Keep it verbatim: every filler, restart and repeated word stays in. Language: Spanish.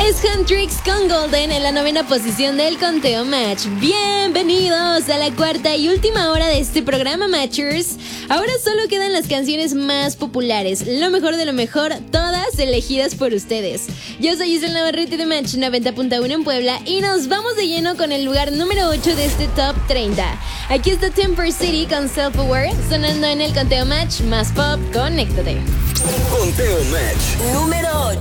Es Huntrix con Golden en la novena posición del conteo Match. Bienvenidos a la cuarta y última hora de este programa, Matchers. Ahora solo quedan las canciones más populares, lo mejor de lo mejor, todas elegidas por ustedes. Yo soy Isel Navarrete de Match noventa punto uno en Puebla y nos vamos de lleno con el lugar número ocho de este Top treinta. Aquí está Temper City con Self Aware, sonando en el conteo Match más pop. Conéctate. Conteo Match número ocho.